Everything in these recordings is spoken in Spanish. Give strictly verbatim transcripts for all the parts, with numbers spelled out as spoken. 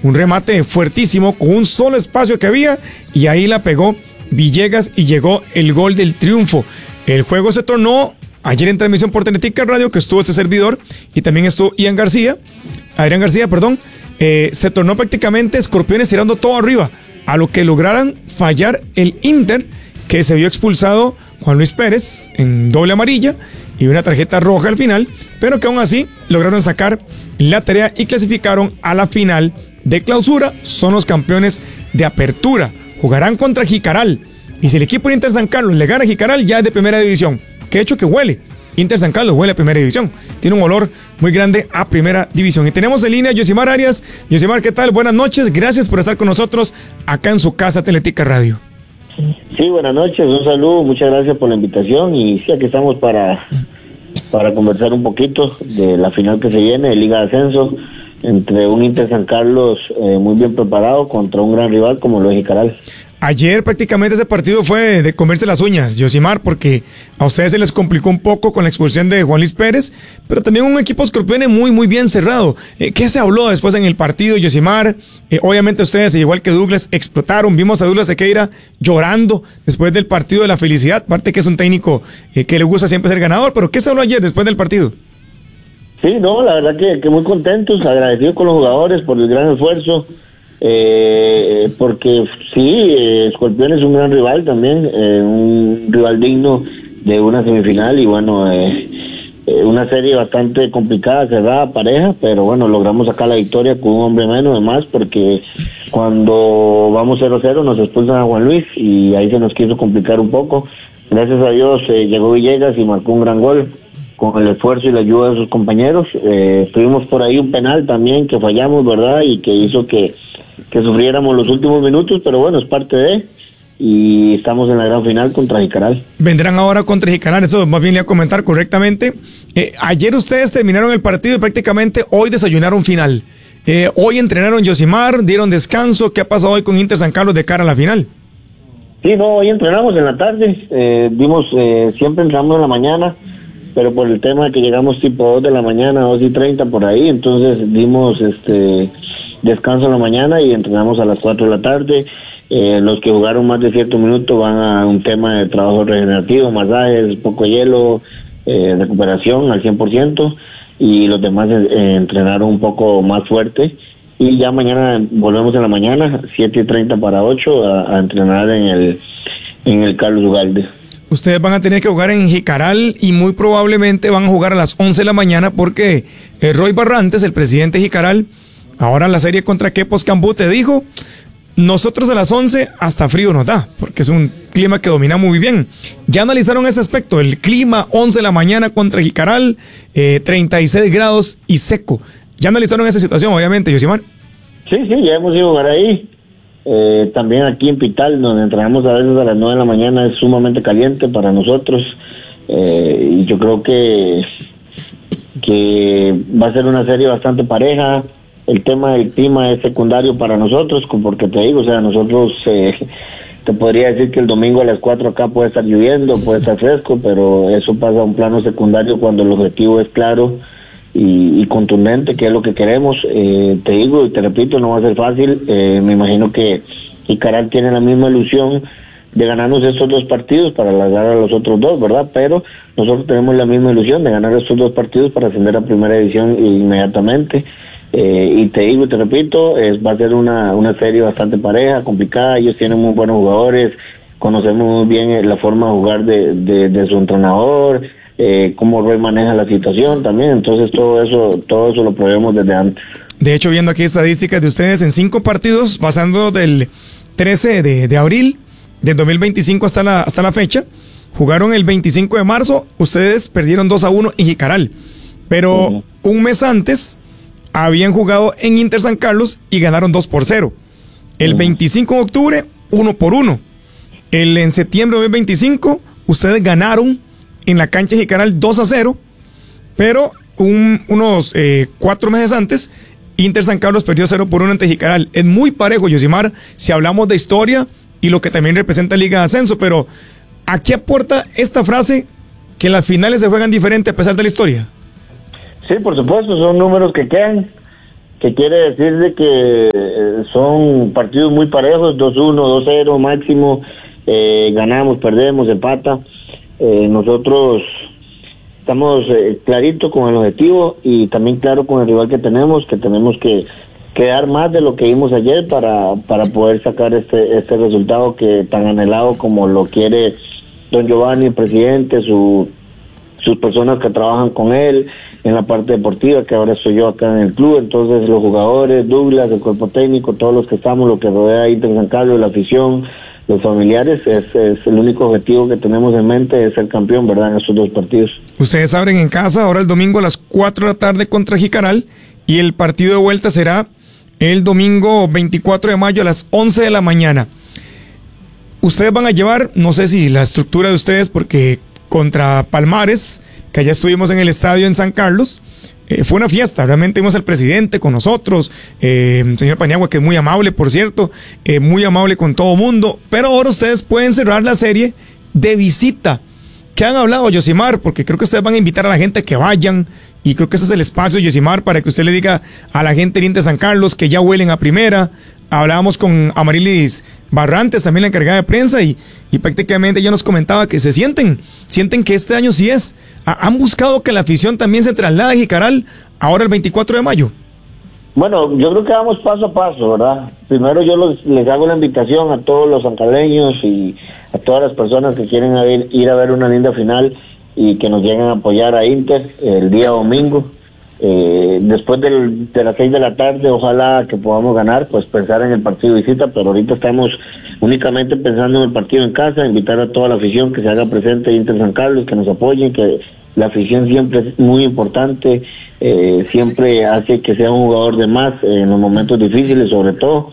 un remate fuertísimo con un solo espacio que había y ahí la pegó Villegas y llegó el gol del triunfo. El juego se tornó ayer en transmisión por Teletica Radio, que estuvo este servidor y también estuvo Ian García, Adrián García, perdón. Eh, se tornó prácticamente Escorpiones tirando todo arriba, a lo que lograran fallar el Inter, que se vio expulsado Juan Luis Pérez en doble amarilla y una tarjeta roja al final, pero que aún así lograron sacar la tarea y clasificaron a la final de clausura. Son los campeones de apertura, jugarán contra Jicaral, y si el equipo de Inter San Carlos le gana a Jicaral, ya es de primera división. Que hecho que huele, Inter San Carlos huele a primera división, tiene un olor muy grande a primera división. Y tenemos en línea a Yosimar Arias. Yosimar, ¿qué tal? Buenas noches, gracias por estar con nosotros acá en su casa Teletica Radio. Sí, buenas noches, un saludo, muchas gracias por la invitación y sí, aquí estamos para, para conversar un poquito de la final que se viene de Liga de Ascenso entre un Inter San Carlos eh, muy bien preparado contra un gran rival como lo es Jicaral. Ayer prácticamente ese partido fue de comerse las uñas, Yosimar, porque a ustedes se les complicó un poco con la expulsión de Juan Luis Pérez, pero también un equipo Escorpiones muy muy bien cerrado. Eh, ¿Qué se habló después en el partido, Yosimar? Eh, obviamente ustedes, igual que Douglas, explotaron. Vimos a Douglas Sequeira llorando después del partido de la felicidad, aparte que es un técnico eh, que le gusta siempre ser ganador, pero ¿qué se habló ayer después del partido? Sí, no, la verdad que, que muy contentos, agradecidos con los jugadores por el gran esfuerzo. Eh, porque sí, eh, Escorpión es un gran rival también, eh, un rival digno de una semifinal y bueno, eh, eh, una serie bastante complicada, cerrada, pareja, pero bueno, logramos sacar la victoria con un hombre menos, además, porque cuando vamos cero cero nos expulsan a Juan Luis y ahí se nos quiso complicar un poco. Gracias a Dios eh, llegó Villegas y marcó un gran gol con el esfuerzo y la ayuda de sus compañeros. Eh, tuvimos por ahí un penal también que fallamos, ¿verdad? Y que hizo que que sufriéramos los últimos minutos, pero bueno, es parte de, y estamos en la gran final contra Jicaral. Vendrán ahora contra Jicaral, eso más bien le voy a comentar correctamente. Eh, ayer ustedes terminaron el partido y prácticamente hoy desayunaron final. Eh, hoy entrenaron Yosimar, dieron descanso. ¿Qué ha pasado hoy con Inter San Carlos de cara a la final? Sí, no, hoy entrenamos en la tarde, eh, dimos, eh, siempre entrenamos en la mañana, pero por el tema de que llegamos tipo dos de la mañana, dos y treinta por ahí, entonces dimos este descanso en la mañana y entrenamos a las cuatro de la tarde. Eh, los que jugaron más de cierto minuto van a un tema de trabajo regenerativo, masajes, poco hielo, eh, recuperación al cien por ciento, y los demás eh, entrenaron un poco más fuerte. Y ya mañana volvemos en la mañana, siete y treinta para ocho, a, a entrenar en el, en el Carlos Ugalde. Ustedes van a tener que jugar en Jicaral y muy probablemente van a jugar a las once de la mañana porque eh, Roy Barrantes, el presidente de Jicaral, ahora en la serie contra Quepos Cambute dijo, nosotros a las once hasta frío nos da, porque es un clima que domina muy bien. Ya analizaron ese aspecto, el clima, once de la mañana contra Jicaral, eh, treinta y seis grados y seco. Ya analizaron esa situación, obviamente, Yosimar. Sí, sí, ya hemos ido a jugar ahí. Eh, también aquí en Pital, donde entrenamos a veces a las nueve de la mañana, es sumamente caliente para nosotros. Eh, y yo creo que, que va a ser una serie bastante pareja. El tema del clima es secundario para nosotros, porque te digo, o sea, nosotros, eh, te podría decir que el domingo a las cuatro acá puede estar lloviendo, puede estar fresco, pero eso pasa a un plano secundario cuando el objetivo es claro y, y contundente, que es lo que queremos. Eh, te digo y te repito, no va a ser fácil. Eh, me imagino que Jicaral tiene la misma ilusión de ganarnos estos dos partidos para alargar a los otros dos, ¿verdad? Pero nosotros tenemos la misma ilusión de ganar estos dos partidos para ascender a primera división inmediatamente. Eh, y te digo y te repito, es, va a ser una, una serie bastante pareja, complicada. Ellos tienen muy buenos jugadores, conocemos muy bien la forma de jugar de, de, de su entrenador, eh, cómo Roy maneja la situación también. Entonces todo eso todo eso lo probemos desde antes. De hecho, viendo aquí estadísticas de ustedes, en cinco partidos, pasando del trece de, de abril del dos mil veinticinco hasta la, hasta la fecha, jugaron el veinticinco de marzo, ustedes perdieron dos a uno en Jicaral, pero uh-huh. un mes antes habían jugado en Inter San Carlos y ganaron dos por cero. El veinticinco de octubre, uno por uno. El, en septiembre de dos mil veinticinco, ustedes ganaron en la cancha de Jicaral dos a cero, pero un, unos eh, cuatro meses antes, Inter San Carlos perdió cero por uno ante Jicaral. Es muy parejo, Yosimar, si hablamos de historia y lo que también representa Liga de Ascenso, pero ¿a qué aporta esta frase que las finales se juegan diferente a pesar de la historia? Sí, por supuesto, son números que quedan, que quiere decir de que eh, son partidos muy parejos, dos uno, dos cero máximo, eh, ganamos, perdemos, empata. Eh, nosotros estamos eh, claritos con el objetivo y también claro con el rival que tenemos, que tenemos que, que dar más de lo que vimos ayer para, para poder sacar este, este resultado que tan anhelado como lo quiere don Giovanni, el presidente, su, sus personas que trabajan con él en la parte deportiva, que ahora estoy yo acá en el club. Entonces los jugadores, Douglas, el cuerpo técnico, todos los que estamos, lo que rodea a Inter San Carlos, la afición, los familiares, es, es el único objetivo que tenemos en mente, es ser campeón, ¿verdad?, en estos dos partidos. Ustedes abren en casa ahora el domingo a las cuatro de la tarde contra Jicaral, y el partido de vuelta será el domingo veinticuatro de mayo a las once de la mañana. Ustedes van a llevar, no sé si la estructura de ustedes, porque contra Palmares, que allá estuvimos en el estadio en San Carlos, Eh, fue una fiesta, realmente vimos al presidente con nosotros, eh, señor Paniagua, que es muy amable, por cierto, eh, muy amable con todo mundo, pero ahora ustedes pueden cerrar la serie de visita. ¿Qué han hablado, Yosimar? Porque creo que ustedes van a invitar a la gente a que vayan, y creo que ese es el espacio, Yosimar, para que usted le diga a la gente de Inter San Carlos que ya huelen a primera. Hablábamos con Amarilis Barrantes, también la encargada de prensa, y, y prácticamente ella nos comentaba que se sienten, sienten que este año sí es. Ha, han buscado que la afición también se traslade a Jicaral ahora el veinticuatro de mayo. Bueno, yo creo que vamos paso a paso, ¿verdad? Primero yo los, les hago la invitación a todos los sancaleños y a todas las personas que quieren ir, ir a ver una linda final y que nos lleguen a apoyar a Inter el día domingo. Eh, después del, de las seis de la tarde, ojalá que podamos ganar, pues pensar en el partido de visita, pero ahorita estamos únicamente pensando en el partido en casa, invitar a toda la afición que se haga presente en Inter San Carlos, que nos apoyen, que la afición siempre es muy importante, eh, siempre hace que sea un jugador de más eh, en los momentos difíciles sobre todo,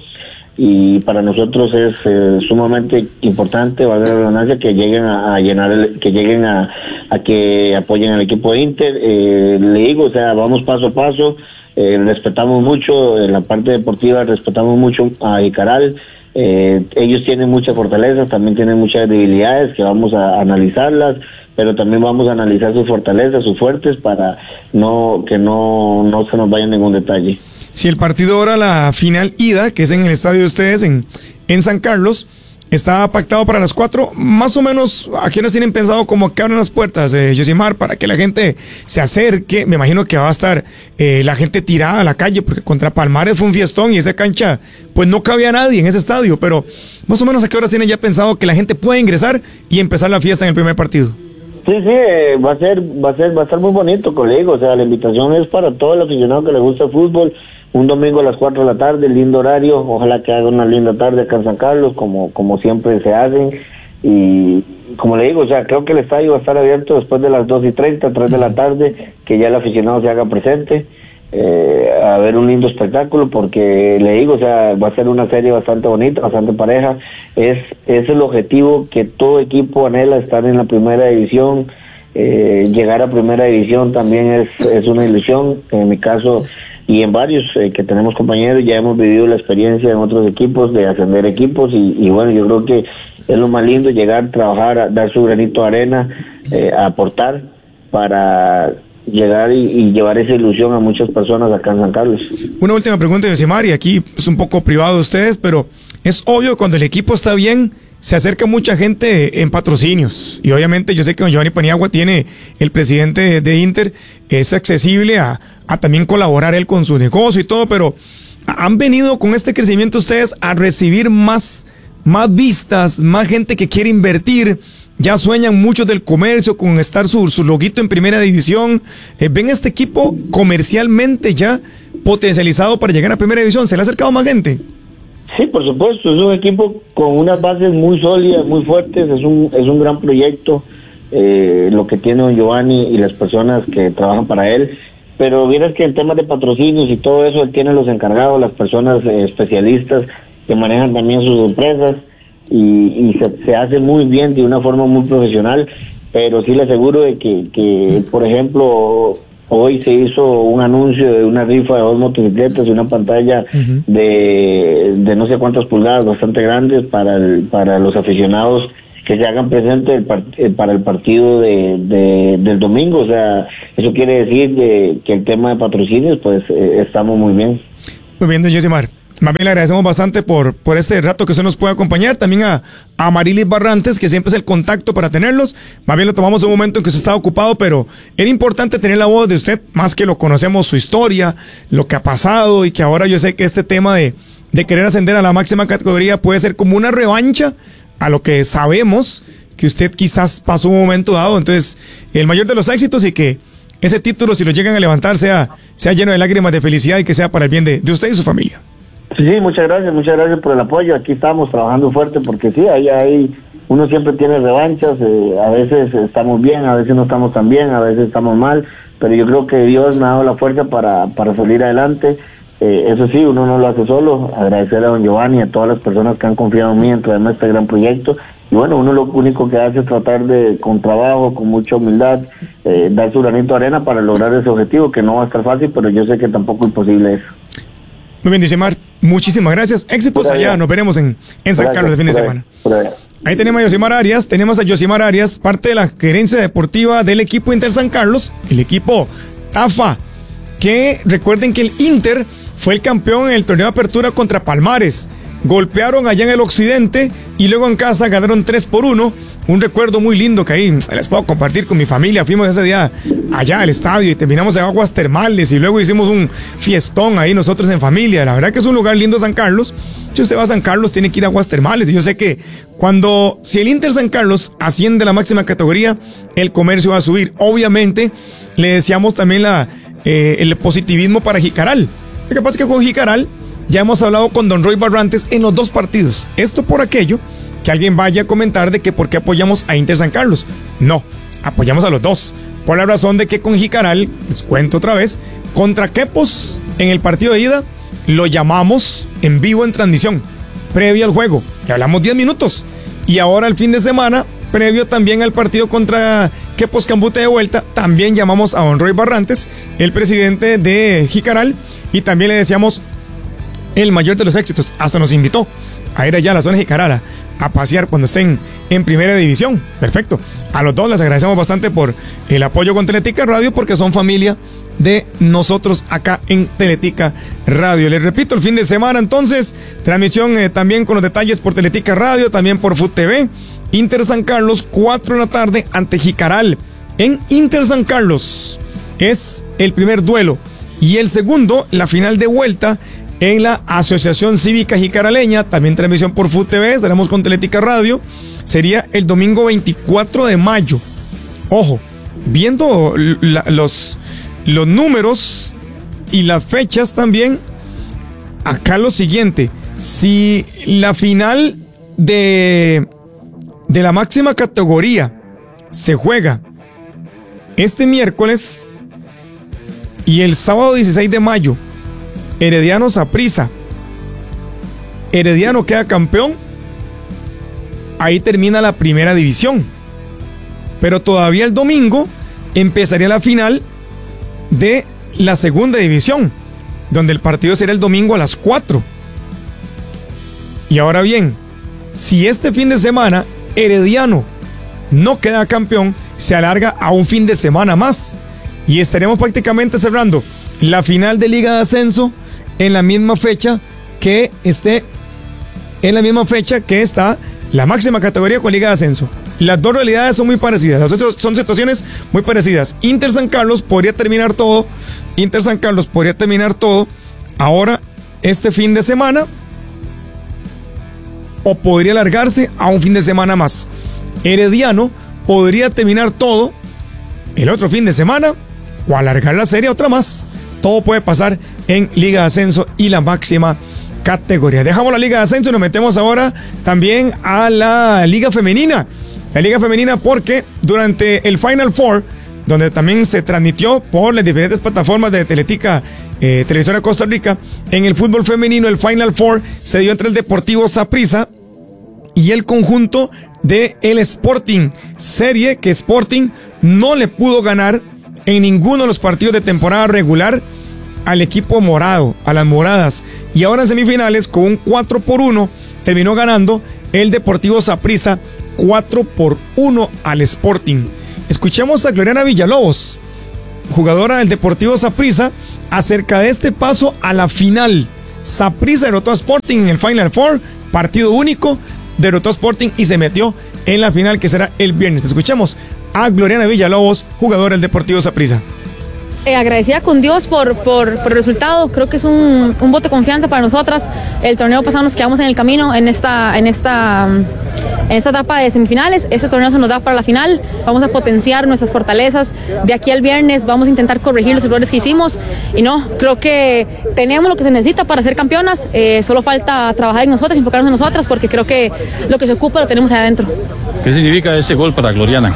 y para nosotros es eh, sumamente importante, valga la redundancia, que lleguen a, a llenar, el, que lleguen a, a que apoyen al equipo de Inter. Eh, le digo, o sea, vamos paso a paso, eh, respetamos mucho en la parte deportiva, respetamos mucho a Jicaral. Eh, ellos tienen muchas fortalezas, también tienen muchas debilidades que vamos a analizarlas, pero también vamos a analizar sus fortalezas, sus fuertes, para no que no, no se nos vaya ningún detalle. Si el partido ahora, la final ida, que es en el estadio de ustedes en, en San Carlos, está pactado para las cuatro, más o menos, ¿a quiénes tienen pensado como que abren las puertas, eh, Yosimar, para que la gente se acerque? Me imagino que va a estar eh, la gente tirada a la calle, porque contra Palmares fue un fiestón y esa cancha, pues no cabía nadie en ese estadio, pero más o menos, ¿a qué horas tienen ya pensado que la gente puede ingresar y empezar la fiesta en el primer partido? Sí, sí, eh, va a ser, va a ser, va a estar muy bonito, colega. O sea, la invitación es para todo el aficionado que le gusta el fútbol. Un domingo a las cuatro de la tarde, lindo horario. Ojalá que haga una linda tarde acá en San Carlos, como, como siempre se hacen. Y como le digo, o sea, creo que el estadio va a estar abierto después de las dos y treinta, tres de la tarde, que ya el aficionado se haga presente. Eh, a ver un lindo espectáculo, porque le digo, o sea, va a ser una serie bastante bonita, bastante pareja. Es, es el objetivo que todo equipo anhela, estar en la primera división. Eh, llegar a primera división también es, es una ilusión. En mi caso y en varios eh, que tenemos compañeros, ya hemos vivido la experiencia en otros equipos de ascender equipos, y, y bueno, yo creo que es lo más lindo, llegar, trabajar, a dar su granito de arena, eh, a aportar para llegar y, y llevar esa ilusión a muchas personas acá en San Carlos. Una última pregunta, Yosimar, y aquí es un poco privado de ustedes, pero es obvio, cuando el equipo está bien, se acerca mucha gente en patrocinios, y obviamente yo sé que don Giovanni Paniagua tiene, el presidente de Inter, es accesible a, a también colaborar él con su negocio y todo, pero han venido con este crecimiento ustedes a recibir más, más vistas, más gente que quiere invertir. Ya sueñan muchos del comercio con estar su, su loguito en primera división. Eh, ¿Ven este equipo comercialmente ya potencializado para llegar a primera división? ¿Se le ha acercado más gente? Sí, por supuesto, es un equipo con unas bases muy sólidas, muy fuertes, es un, es un gran proyecto, eh, lo que tiene don Giovanni y las personas que trabajan para él, pero vieras que en temas de patrocinios y todo eso, él tiene los encargados, las personas eh, especialistas que manejan también sus empresas, y, y se, se hace muy bien, de una forma muy profesional, pero sí le aseguro de que, que, por ejemplo, hoy se hizo un anuncio de una rifa de dos motocicletas y una pantalla uh-huh. de, de no sé cuántas pulgadas, bastante grandes, para el, para los aficionados que se hagan presentes el part, para el partido de, de, del domingo. O sea, eso quiere decir que, que el tema de patrocinios, pues eh, estamos muy bien. Muy bien, don Yosimar. Más bien le agradecemos bastante por, por este rato que usted nos puede acompañar. También a, a Marilis Barrantes, que siempre es el contacto para tenerlos. Más bien lo tomamos en un momento en que usted estaba ocupado, pero era importante tener la voz de usted, más que lo conocemos, su historia, lo que ha pasado, y que ahora yo sé que este tema de, de querer ascender a la máxima categoría puede ser como una revancha a lo que sabemos que usted quizás pasó un momento dado. Entonces, el mayor de los éxitos, y que ese título, si lo llegan a levantar, sea, sea lleno de lágrimas de felicidad y que sea para el bien de, de usted y su familia. Sí, sí, muchas gracias, muchas gracias por el apoyo. Aquí estamos trabajando fuerte porque sí, ahí, ahí uno siempre tiene revanchas, eh, a veces estamos bien, a veces no estamos tan bien, a veces estamos mal, pero yo creo que Dios me ha dado la fuerza para, para salir adelante. Eh, eso sí, uno no lo hace solo. Agradecer a don Giovanni y a todas las personas que han confiado en mí en traerme este gran proyecto. Y bueno, uno lo único que hace es tratar de, con trabajo, con mucha humildad, eh, dar su granito de arena para lograr ese objetivo, que no va a estar fácil, pero yo sé que tampoco es imposible eso. Muy bien, Yosimar, muchísimas gracias. Éxitos allá, nos veremos en, en San Carlos el fin de semana. Ahí tenemos a Yosimar Arias, tenemos a Yosimar Arias, parte de la gerencia deportiva del equipo Inter San Carlos, el equipo TAFA, que recuerden que el Inter fue el campeón en el torneo de apertura contra Palmares. Golpearon allá en el occidente y luego en casa ganaron tres por uno. Un recuerdo muy lindo que ahí les puedo compartir con mi familia. Fuimos ese día allá al estadio y terminamos en aguas termales y luego hicimos un fiestón ahí nosotros en familia. La verdad que es un lugar lindo San Carlos. Si usted va a San Carlos tiene que ir a aguas termales. Y yo sé que cuando, si el Inter San Carlos asciende a la máxima categoría, el comercio va a subir. Obviamente le deseamos también la, eh, el positivismo para Jicaral. Lo que pasa es que con Jicaral ya hemos hablado con don Roy Barrantes en los dos partidos. Esto por aquello que alguien vaya a comentar de que por qué apoyamos a Inter San Carlos. No, apoyamos a los dos. Por la razón de que con Jicaral, les cuento otra vez, contra Quepos en el partido de ida, lo llamamos en vivo en transmisión, previo al juego. Le hablamos diez minutos. Y ahora el fin de semana, previo también al partido contra Quepos Cambute de vuelta, también llamamos a don Roy Barrantes, el presidente de Jicaral, y también le decíamos el mayor de los éxitos. Hasta nos invitó a ir allá a la zona de Jicaral a pasear cuando estén en primera división. Perfecto. A los dos les agradecemos bastante por el apoyo con Teletica Radio, porque son familia de nosotros acá en Teletica Radio. Les repito, el fin de semana entonces, transmisión eh, también con los detalles por Teletica Radio, también por F U T V. Inter San Carlos, cuatro de la tarde ante Jicaral. En Inter San Carlos es el primer duelo. Y el segundo, la final de vuelta en la Asociación Cívica Jicaraleña, también transmisión por F U T V, estaremos con Teletica Radio, sería el domingo veinticuatro de mayo. Ojo, viendo la, los, los números y las fechas también, acá lo siguiente, si la final de, de la máxima categoría se juega este miércoles y el sábado dieciséis de mayo, Herediano Saprissa, Herediano queda campeón, ahí termina la primera división. Pero todavía el domingo empezaría la final de la segunda división, donde el partido será el domingo a las cuatro. Y ahora bien, si este fin de semana Herediano no queda campeón, se alarga a un fin de semana más y estaremos prácticamente cerrando la final de Liga de Ascenso en la misma fecha que esté en la misma fecha que está la máxima categoría con Liga de Ascenso. Las dos realidades son muy parecidas, son situaciones muy parecidas. Inter San Carlos podría terminar todo, Inter San Carlos podría terminar todo ahora este fin de semana, o podría alargarse a un fin de semana más. Herediano podría terminar todo el otro fin de semana o alargar la serie otra más. Todo puede pasar en Liga de Ascenso y la máxima categoría. Dejamos la Liga de Ascenso y nos metemos ahora también a la Liga Femenina. La Liga Femenina, porque durante el Final Four, donde también se transmitió por las diferentes plataformas de Teletica, eh, Televisora Costa Rica, en el fútbol femenino, el Final Four se dio entre el Deportivo Saprissa y el conjunto de el Sporting. Serie que Sporting no le pudo ganar en ninguno de los partidos de temporada regular al equipo morado, a las moradas. Y ahora en semifinales, con un cuatro por uno, terminó ganando el Deportivo Saprissa cuatro por uno al Sporting. Escuchemos a Gloriana Villalobos, jugadora del Deportivo Saprissa, acerca de este paso a la final Saprissa derrotó a Sporting en el Final Four, partido único, derrotó a Sporting y se metió en la final que será el viernes. Escuchemos a Gloriana Villalobos, jugadora del Deportivo Saprissa. Eh, agradecida con Dios por, por, por el resultado. Creo que es un, un voto de confianza para nosotras. El torneo pasado nos quedamos en el camino en esta, en esta, en esta etapa de semifinales. Este torneo se nos da para la final. Vamos a potenciar nuestras fortalezas. De aquí al viernes vamos a intentar corregir los errores que hicimos. Y no, creo que tenemos lo que se necesita para ser campeonas. Eh, solo falta trabajar en nosotras, enfocarnos en nosotras, porque creo que lo que se ocupa lo tenemos ahí adentro. ¿Qué significa ese gol para Gloriana?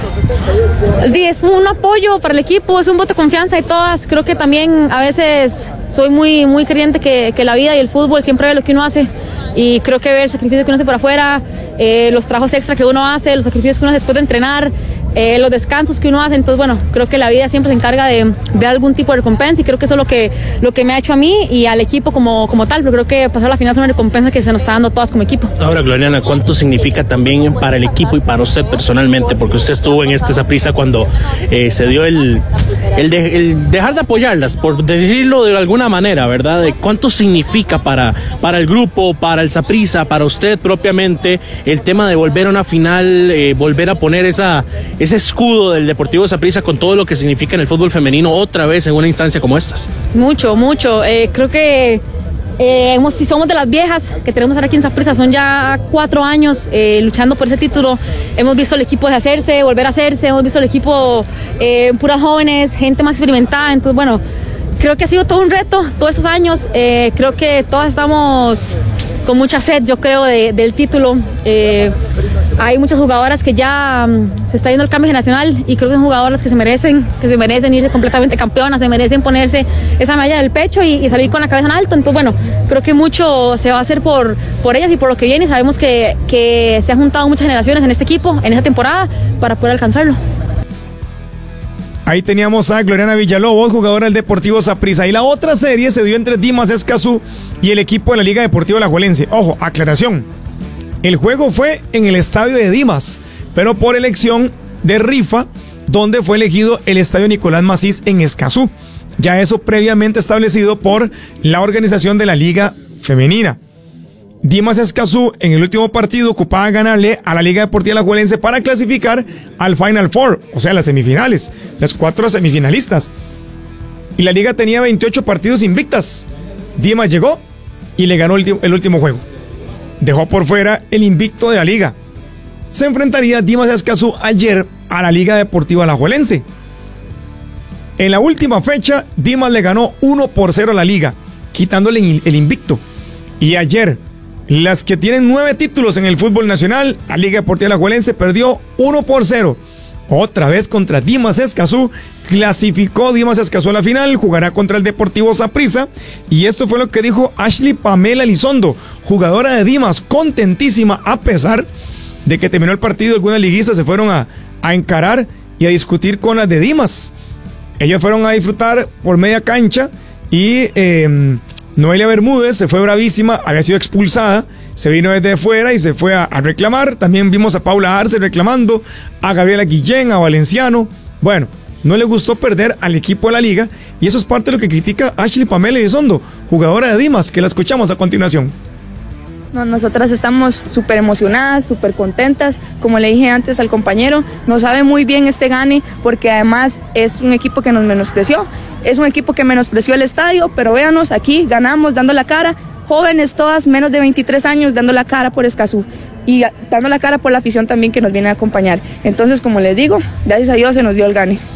Es un apoyo para el equipo, es un voto de confianza de todas. Creo que también a veces soy muy, muy creyente que, que la vida y el fútbol siempre ve lo que uno hace. Y creo que ver el sacrificio que uno hace por afuera, eh, los trabajos extra que uno hace, los sacrificios que uno hace después de entrenar, eh, los descansos que uno hace. Entonces, bueno, creo que la vida siempre se encarga de, de algún tipo de recompensa, y creo que eso es lo que, lo que me ha hecho a mí y al equipo como, como tal. Pero creo que pasar a la final es una recompensa que se nos está dando a todas como equipo. Ahora, Gloriana, ¿cuánto significa también para el equipo y para usted personalmente? Porque usted estuvo en este Saprissa cuando eh, se dio el, el, de, el dejar de apoyarlas, por decirlo de alguna manera, ¿verdad? De ¿cuánto significa para, para el grupo, para el Saprissa, para usted propiamente, el tema de volver a una final, eh, volver a poner esa, ese escudo del Deportivo Saprissa con todo lo que significa en el fútbol femenino otra vez en una instancia como estas? Mucho, mucho. Eh, creo que eh, hemos, si somos de las viejas que tenemos aquí en Saprissa, son ya cuatro años eh, luchando por ese título. Hemos visto el equipo deshacerse, volver a hacerse, hemos visto el equipo eh, puras jóvenes, gente más experimentada. Entonces, bueno, creo que ha sido todo un reto todos estos años. Eh, creo que todas estamos con mucha sed, yo creo, de, del título. Eh, hay muchas jugadoras que ya um, se está yendo el cambio generacional, y creo que son jugadoras que se merecen, que se merecen irse completamente campeonas, se merecen ponerse esa medalla del pecho y, y salir con la cabeza en alto. Entonces, bueno, creo que mucho se va a hacer por, por ellas y por lo que viene. Sabemos que, que se han juntado muchas generaciones en este equipo, en esta temporada, para poder alcanzarlo. Ahí teníamos a Gloriana Villalobos, jugadora del Deportivo Saprissa. Y la otra serie se dio entre Dimas Escazú y el equipo de la Liga Deportiva Alajuelense. Ojo, aclaración. El juego fue en el estadio de Dimas, pero por elección de rifa, donde fue elegido el estadio Nicolás Macís en Escazú. Ya eso previamente establecido por la organización de la Liga Femenina. Dimas Escazú en el último partido ocupaba ganarle a la Liga Deportiva Alajuelense para clasificar al Final Four, o sea, las semifinales, las cuatro semifinalistas. Y la liga tenía veintiocho partidos invictas. Dimas llegó y le ganó el, el último juego. Dejó por fuera el invicto de la liga. Se enfrentaría Dimas Escazú ayer a la Liga Deportiva Alajuelense. En la última fecha, Dimas le ganó uno por cero a la liga, quitándole el invicto. Y ayer, las que tienen nueve títulos en el fútbol nacional, la Liga Deportiva Alajuelense perdió uno por cero. Otra vez contra Dimas Escazú. Clasificó Dimas Escazú a la final, jugará contra el Deportivo Saprissa. Y esto fue lo que dijo Ashley Pamela Elizondo, jugadora de Dimas, contentísima a pesar de que terminó el partido. Algunas liguistas se fueron a, a encarar y a discutir con las de Dimas. Ellas fueron a disfrutar por media cancha y eh, Noelia Bermúdez se fue bravísima, había sido expulsada, se vino desde fuera y se fue a, a reclamar. También vimos a Paula Arce reclamando, a Gabriela Guillén, a Valenciano. Bueno, no le gustó perder al equipo de la liga, y eso es parte de lo que critica Ashley Pamela Elizondo, jugadora de Dimas, que la escuchamos a continuación. No, nosotras estamos súper emocionadas, súper contentas. Como le dije antes al compañero, nos sabe muy bien este gane, porque además es un equipo que nos menospreció, es un equipo que menospreció el estadio, pero véanos aquí, ganamos dando la cara, jóvenes todas, menos de veintitrés años, dando la cara por Escazú y dando la cara por la afición también que nos viene a acompañar. Entonces, como les digo, gracias a Dios se nos dio el gane.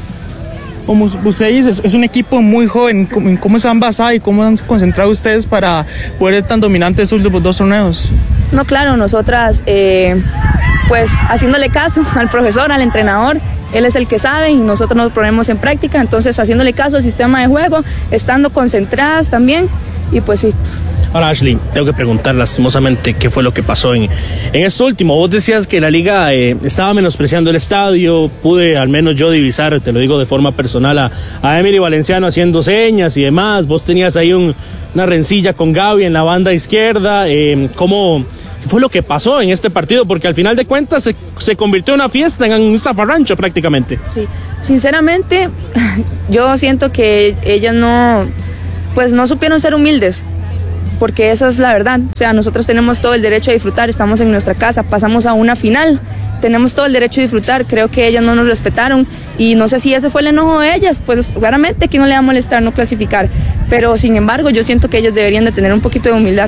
Como usted dice, es un equipo muy joven. ¿Cómo se han basado y cómo han concentrado ustedes para poder ser tan dominantes estos últimos dos torneos? No, claro, nosotras eh, pues haciéndole caso al profesor, al entrenador, él es el que sabe y nosotros nos ponemos en práctica, entonces haciéndole caso al sistema de juego, estando concentradas también, y pues sí. Ahora, Ashley, tengo que preguntar lastimosamente qué fue lo que pasó en, en esto último. Vos decías que la liga eh, estaba menospreciando el estadio. Pude al menos yo divisar, te lo digo de forma personal, a, a Emily Valenciano haciendo señas y demás. Vos tenías ahí un, una rencilla con Gaby en la banda izquierda. Eh, ¿Cómo fue lo que pasó en este partido? Porque al final de cuentas se, se convirtió en una fiesta, en un zafarrancho prácticamente. Sí, sinceramente yo siento que ellas no, pues no supieron ser humildes. porque esa es la verdad. O sea, nosotros tenemos todo el derecho a disfrutar, estamos en nuestra casa, pasamos a una final, tenemos todo el derecho a disfrutar. Creo que ellas no nos respetaron y no sé si ese fue el enojo de ellas, pues claramente que no le va a molestar no clasificar, pero sin embargo yo siento que ellas deberían de tener un poquito de humildad.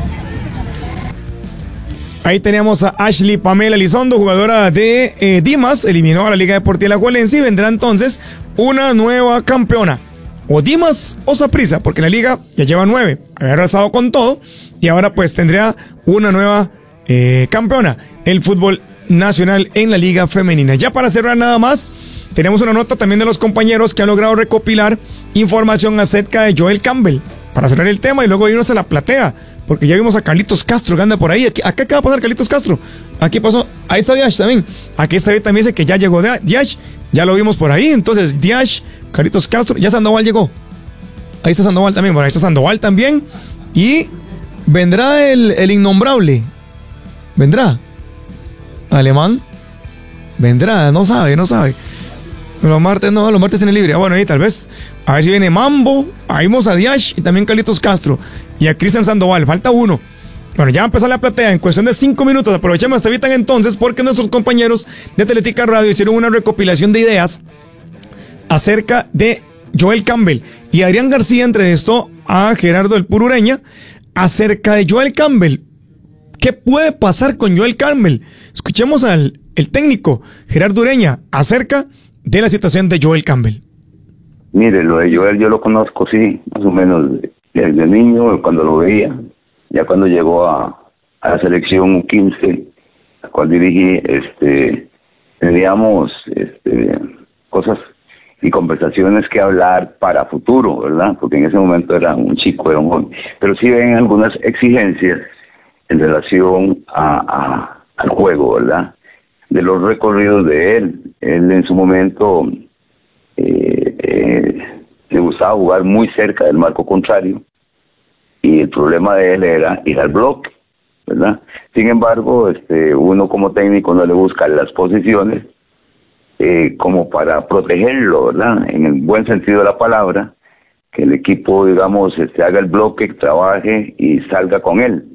Ahí teníamos a Ashley Pamela Elizondo, jugadora de eh, Dimas, eliminó a la Liga Deportiva Alajuelense y vendrá entonces una nueva campeona. O Dimas o Saprissa, porque la liga ya lleva nueve, había arrasado con todo y ahora pues tendría una nueva eh, campeona, el fútbol nacional en la liga femenina. Ya para cerrar nada más, tenemos una nota también de los compañeros que han logrado recopilar información acerca de Joel Campbell, para cerrar el tema y luego irnos a la platea, porque ya vimos a Carlitos Castro que anda por ahí. Aquí, acá acaba de pasar Carlitos Castro, aquí pasó, ahí está Diash también, aquí está también, dice que ya llegó Diash, ya lo vimos por ahí. Entonces Diash, Carlitos Castro, ya Sandoval llegó, ahí está Sandoval también, bueno, ahí está Sandoval también, y vendrá el, el innombrable, vendrá Alemán, vendrá, no sabe, no sabe. Los martes no, los martes tiene libre. Ah, bueno, ahí tal vez. A ver si viene Mambo. Ahí vemos a Diash y también Carlitos Castro. Y a Cristian Sandoval. Falta uno. Bueno, ya va a empezar la platea en cuestión de cinco minutos. Aprovechemos esta vita entonces porque nuestros compañeros de Teletica Radio hicieron una recopilación de ideas acerca de Joel Campbell. Y Adrián García entrevistó a Gerardo El Puro Ureña acerca de Joel Campbell. ¿Qué puede pasar con Joel Campbell? Escuchemos al el técnico Gerardo Ureña acerca de la situación de Joel Campbell. Mire, lo de Joel yo lo conozco, sí, más o menos desde niño, cuando lo veía. Ya cuando llegó a, a la selección quince, la cual dirigí, este, teníamos este, cosas y conversaciones que hablar para futuro, ¿verdad? Porque en ese momento era un chico, era un joven. Pero sí ven algunas exigencias en relación a, a, al juego, ¿verdad? De los recorridos de él. Él en su momento eh, eh, le gustaba jugar muy cerca del marco contrario y el problema de él era ir al bloque, ¿verdad? Sin embargo, este, uno como técnico no le busca las posiciones eh, como para protegerlo, ¿verdad? En el buen sentido de la palabra, que el equipo, digamos, este, haga el bloque, trabaje y salga con él,